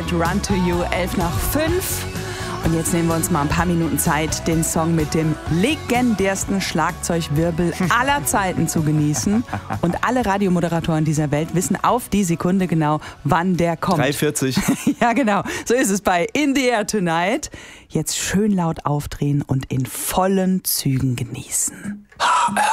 mit Run to You, 5:11. Und jetzt nehmen wir uns mal ein paar Minuten Zeit, den Song mit dem legendärsten Schlagzeugwirbel aller Zeiten zu genießen. Und alle Radiomoderatoren dieser Welt wissen auf die Sekunde genau, wann der kommt. 3:40. Ja, genau. So ist es bei In the Air Tonight. Jetzt schön laut aufdrehen und in vollen Zügen genießen.